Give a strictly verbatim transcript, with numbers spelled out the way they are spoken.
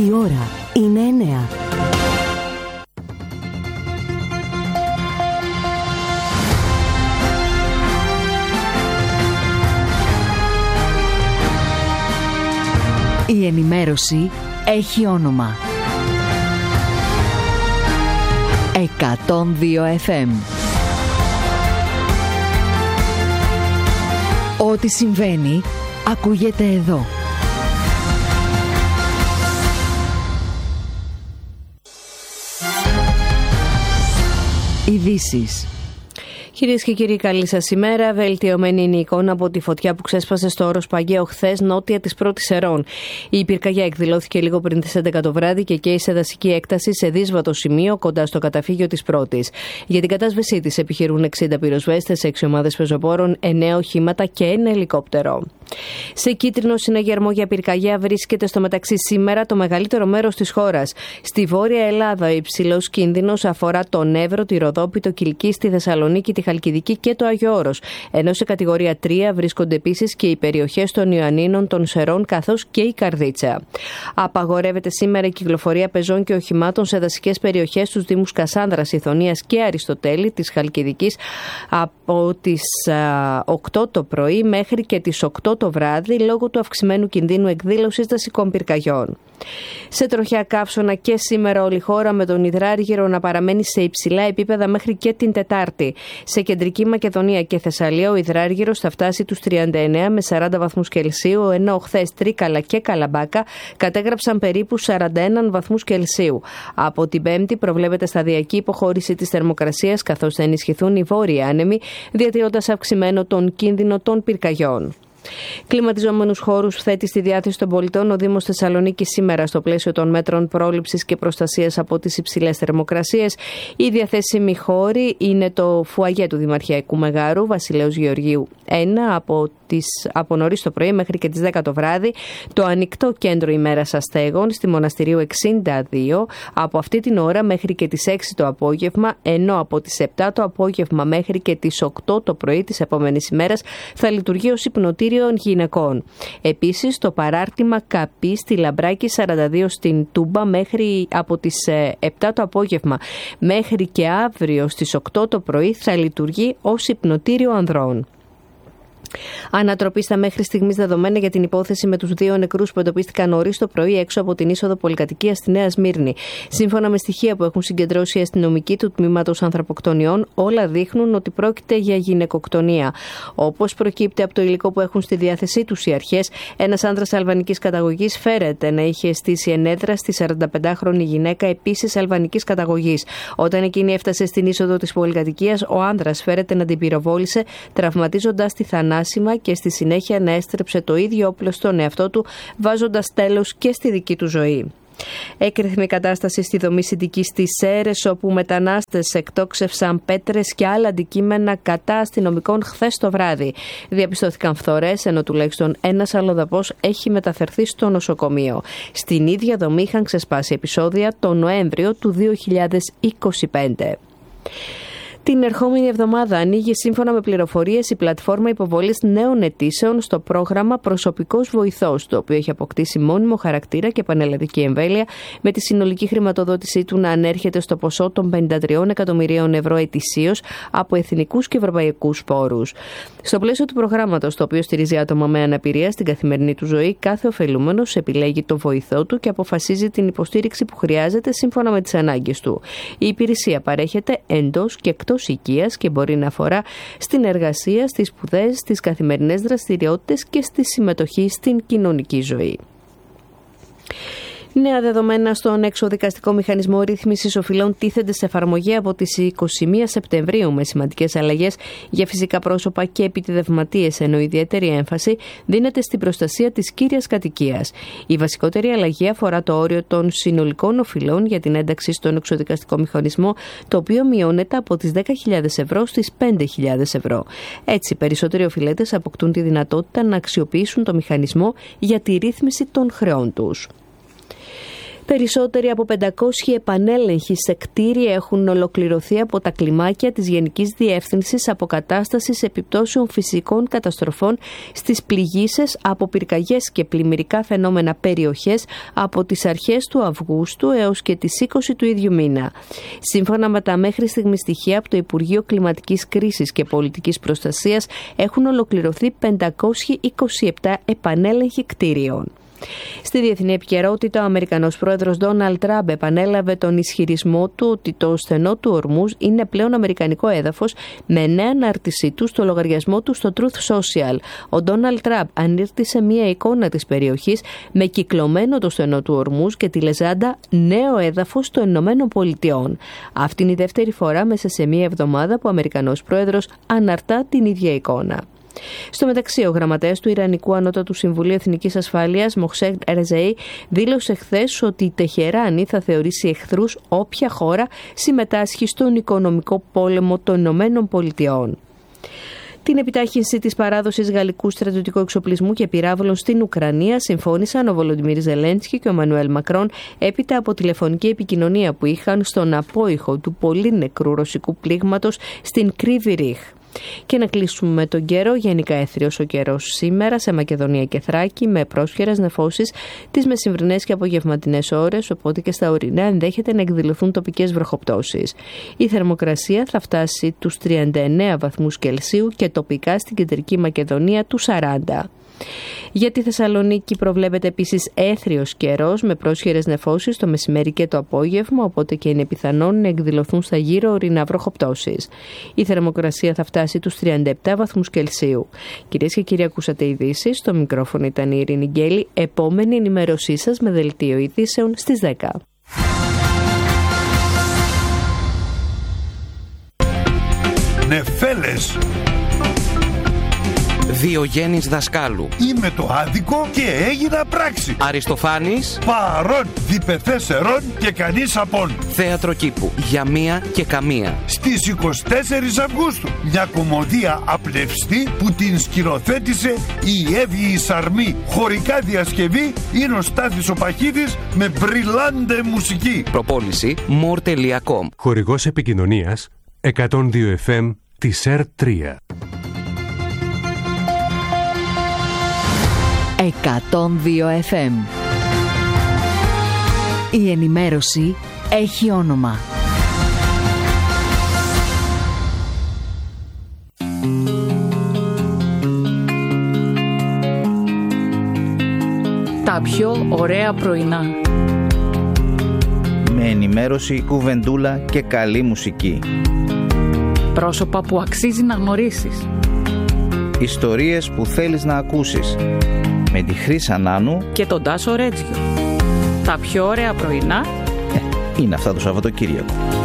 Η ώρα είναι εννέα. Η ενημέρωση έχει όνομα. εκατόν δύο εφ εμ. Ό,τι συμβαίνει, ακούγεται εδώ. Ειδήσεις. Κυρίες και κύριοι, καλή σας ημέρα. Βελτιωμένη είναι η εικόνα από τη φωτιά που ξέσπασε στο όρος Παγαίο χθες, νότια της Πρώτης Ερών. Η πυρκαγιά εκδηλώθηκε λίγο πριν τις έντεκα το βράδυ και καίει σε δασική έκταση σε δύσβατο σημείο κοντά στο καταφύγιο της Πρώτης. Για την κατάσβεσή της επιχειρούν εξήντα πυροσβέστες, έξι ομάδες πεζοπόρων, εννέα οχήματα και ένα ελικόπτερο. Σε κίτρινο συναγερμό για πυρκαγιά βρίσκεται στο μεταξύ σήμερα το μεγαλύτερο μέρος της χώρας. Στη Βόρεια Ελλάδα, ο υψηλός κίνδυνος αφορά τον Εύρο, τη Ροδόπη, το Κιλκί, στη Θεσσαλονίκη, τη Χαλκιδική και το Άγιο Όρος. Ενώ σε κατηγορία τρία βρίσκονται επίσης και οι περιοχές των Ιωαννίνων, των Σερών καθώς και η Καρδίτσα. Απαγορεύεται σήμερα η κυκλοφορία πεζών και οχημάτων σε δασικές περιοχές στους δήμους Κασάνδρας, Ιθωνίας και Αριστοτέλη της Χαλκιδικής από τις οκτώ το πρωί μέχρι και τις οκτώ το βράδυ λόγω του αυξημένου κινδύνου εκδήλωσης δασικών πυρκαγιών. Σε τροχιά καύσωνα και σήμερα όλη η χώρα, με τον Ιδράργυρο να παραμένει σε υψηλά επίπεδα μέχρι και την Τετάρτη. Σε κεντρική Μακεδονία και Θεσσαλία ο Ιδράργυρος θα φτάσει τους τριάντα εννέα με σαράντα βαθμούς Κελσίου, ενώ χθες Τρίκαλα και Καλαμπάκα κατέγραψαν περίπου σαράντα ένα βαθμούς Κελσίου. Από την Πέμπτη προβλέπεται σταδιακή υποχώρηση της θερμοκρασίας, καθώς θα ενισχυθούν οι βόρειοι άνεμοι, διατηρώντας αυξημένο τον κίνδυνο των πυρκαγιών. Κλιματιζόμενους χώρους θέτει στη διάθεση των πολιτών ο Δήμος Θεσσαλονίκης σήμερα στο πλαίσιο των μέτρων πρόληψης και προστασίας από τις υψηλές θερμοκρασίες. Οι διαθέσιμοι χώροι είναι το φουαγέ του Δημαρχιακού Μεγάρου, Βασιλέως Γεωργίου ένα, από, τις, από νωρίς το πρωί μέχρι και τις δέκα το βράδυ, το ανοιχτό κέντρο ημέρας αστέγων στη Μοναστηρίου εξήντα δύο από αυτή την ώρα μέχρι και τις έξι το απόγευμα, ενώ από τις επτά το απόγευμα μέχρι και τις οκτώ το πρωί της επόμενης ημέρας θα λειτουργεί ως υπνοτήριο γυναικών. Επίσης, το παράρτημα Καπή στη Λαμπράκη σαράντα δύο στην Τούμπα μέχρι από τις επτά το απόγευμα μέχρι και αύριο στις οκτώ το πρωί θα λειτουργεί ως υπνοτήριο ανδρών. Ανατροπή στα μέχρι στιγμής δεδομένα για την υπόθεση με τους δύο νεκρούς που εντοπίστηκαν νωρίς το πρωί έξω από την είσοδο πολυκατοικίας στη Νέα Σμύρνη. Σύμφωνα με στοιχεία που έχουν συγκεντρώσει οι αστυνομικοί του τμήματος ανθρωποκτονιών, όλα δείχνουν ότι πρόκειται για γυναικοκτονία. Όπως προκύπτει από το υλικό που έχουν στη διάθεσή τους οι αρχές, ένας άνδρας αλβανικής καταγωγής φέρεται να είχε στήσει ενέδρα στη σαρανταπεντάχρονη γυναίκα επίσης αλβανικής καταγωγής. Όταν εκείνη έφτασε στην είσοδο της πολυκατοικίας, ο άνδρας φέρεται να την πυροβόλησε, τραυματίζοντας τη θανάσιμη και στη συνέχεια να έστρεψε το ίδιο όπλο στον εαυτό του, βάζοντας τέλος και στη δική του ζωή. Έκρηθμη κατάσταση στη δομή συντικής της Σέρρες, όπου μετανάστες εκτόξευσαν πέτρες και άλλα αντικείμενα κατά αστυνομικών χθες το βράδυ. Διαπιστώθηκαν φθορές, ενώ τουλάχιστον ένας αλλοδαπός έχει μεταφερθεί στο νοσοκομείο. Στην ίδια δομή είχαν ξεσπάσει επεισόδια τον Νοέμβριο του δύο χιλιάδες είκοσι πέντε. Την ερχόμενη εβδομάδα ανοίγει, σύμφωνα με πληροφορίες, η πλατφόρμα υποβολής νέων αιτήσεων στο πρόγραμμα Προσωπικός Βοηθός, το οποίο έχει αποκτήσει μόνιμο χαρακτήρα και πανελλαδική εμβέλεια, με τη συνολική χρηματοδότησή του να ανέρχεται στο ποσό των πενήντα τρία εκατομμυρίων ευρώ ετησίως από εθνικούς και ευρωπαϊκούς πόρους. Στο πλαίσιο του προγράμματος, το οποίο στηρίζει άτομα με αναπηρία στην καθημερινή του ζωή, κάθε ωφελούμενος επιλέγει το βοηθό του και αποφασίζει την υποστήριξη που χρειάζεται σύμφωνα με τις ανάγκες του. Η υπηρεσία παρέχεται εντός και εκτός οικίας και μπορεί να αφορά στην εργασία, στις σπουδές, στις καθημερινές δραστηριότητες και στη συμμετοχή στην κοινωνική ζωή. Νέα δεδομένα στον εξωδικαστικό μηχανισμό ρύθμισης οφειλών τίθενται σε εφαρμογή από τις είκοσι μία Σεπτεμβρίου με σημαντικές αλλαγές για φυσικά πρόσωπα και επιτιδευματίες, ενώ ιδιαίτερη έμφαση δίνεται στην προστασία της κύριας κατοικίας. Η βασικότερη αλλαγή αφορά το όριο των συνολικών οφειλών για την ένταξη στον εξωδικαστικό μηχανισμό, το οποίο μειώνεται από τις δέκα χιλιάδες ευρώ στις πέντε χιλιάδες ευρώ. Έτσι, περισσότεροι οφειλέτες αποκτούν τη δυνατότητα να αξιοποιήσουν το μηχανισμό για τη ρύθμιση των χρεών τους. Περισσότεροι από πεντακόσιοι επανέλεγχοι σε κτίρια έχουν ολοκληρωθεί από τα κλιμάκια της Γενικής Διεύθυνσης Αποκατάστασης Επιπτώσεων Φυσικών Καταστροφών στις πληγήσεις από πυρκαγιές και πλημμυρικά φαινόμενα περιοχές από τις αρχές του Αυγούστου έως και τις είκοσι του ίδιου μήνα. Σύμφωνα με τα μέχρι στιγμή στοιχεία από το Υπουργείο Κλιματικής Κρίσης και Πολιτικής Προστασίας, έχουν ολοκληρωθεί πεντακόσιοι είκοσι επτά επανέλεγχοι κτίριων. Στη διεθνή επικαιρότητα, ο Αμερικανός πρόεδρος Ντόναλντ Τραμπ επανέλαβε τον ισχυρισμό του ότι το στενό του Ορμούζ είναι πλέον αμερικανικό έδαφος, με νέα ανάρτησή του στο λογαριασμό του στο Truth Social. Ο Ντόναλντ Τραμπ ανήρτησε μία εικόνα της περιοχής με κυκλωμένο το στενό του Ορμούζ και τη λεζάντα «Νέο έδαφος των Ηνωμένων Πολιτειών». Αυτή είναι η δεύτερη φορά μέσα σε μία εβδομάδα που ο Αμερικανός πρόεδρος αναρτά την ίδια εικόνα. Στο μεταξύ, ο γραμματέας του Ιρανικού Ανώτατου Συμβουλίου Εθνικής Ασφάλειας, Μοχσέντ Ρεζέι, δήλωσε χθες ότι η Τεχεράνη θα θεωρήσει εχθρούς όποια χώρα συμμετάσχει στον οικονομικό πόλεμο των Ηνωμένων Πολιτειών. Την επιτάχυνση της παράδοσης γαλλικού στρατιωτικού εξοπλισμού και πυράβλων στην Ουκρανία συμφώνησαν ο Βολοντιμίρ Ζελένσκι και ο Εμμανουέλ Μακρόν έπειτα από τηλεφωνική επικοινωνία που είχαν στον απόϊχο του πολύ νεκρού ρωσικού πλήγματος στην Κρύβη Ρίχ. Και να κλείσουμε με τον καιρό. Γενικά έθριος ο καιρός σήμερα σε Μακεδονία και Θράκη, με πρόσχερες νεφώσεις τις μεσημβρινές και απογευματινές ώρες, οπότε και στα ορεινά ενδέχεται να εκδηλωθούν τοπικές βροχοπτώσεις. Η θερμοκρασία θα φτάσει τους τριάντα εννέα βαθμούς Κελσίου και τοπικά στην Κεντρική Μακεδονία τους σαράντα. Για τη Θεσσαλονίκη προβλέπεται επίσης έθριος καιρός με πρόσχερες νεφώσεις το μεσημέρι και το απόγευμα, οπότε και είναι πιθανόν να εκδηλωθούν στα γύρω ορεινά βροχοπτώσεις. Η θερμοκρασία θα φτάσει τους τριάντα επτά βαθμούς Κελσίου. Κυρίες και κύριοι, ακούσατε ειδήσεις. Στο μικρόφωνο ήταν η Ειρήνη Γκέλη. Επόμενη ενημέρωσή σας με δελτίο ειδήσεων στις δέκα. Νεφέλες. Διογέννης Δασκάλου. Είμαι το άδικο και έγινα πράξη. Αριστοφάνης. Παρών, διπεθέσερον και κανείς απόν. Θέατρο κήπου. Για μία και καμία. Στις εικοστή τέταρτη Αυγούστου. Μια κομμωδία απλευστή που την σκηνοθέτησε η Εύη η Σαρμή. Χωρικά διασκευή είναι ο Στάθης ο Παχίδης με μπριλάντε μουσική. Προπόληση μορ τελεία κομ. Χορηγός επικοινωνίας εκατόν δύο εφ εμ της ΕΡ τρία. εκατόν δύο εφ εμ. Η ενημέρωση έχει όνομα. Τα πιο ωραία πρωινά. Με ενημέρωση, κουβεντούλα και καλή μουσική. Πρόσωπα που αξίζει να γνωρίσεις. Ιστορίες που θέλεις να ακούσεις. Με τη Χρύσα Νάνου και τον Τάσο Ρέτζιο. Τα πιο ωραία πρωινά ε, είναι αυτά το Σαββατοκύριακο.